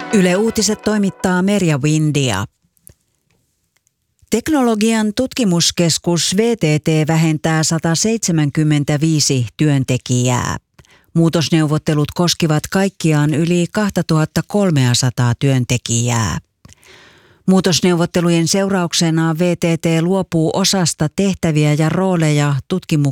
Yle Uutiset toimittaa Merja Windia. Teknologian tutkimuskeskus VTT vähentää 175 työntekijää. Muutosneuvottelut koskivat kaikkiaan yli 2300 työntekijää. Muutosneuvottelujen seurauksena VTT luopuu osasta tehtäviä ja rooleja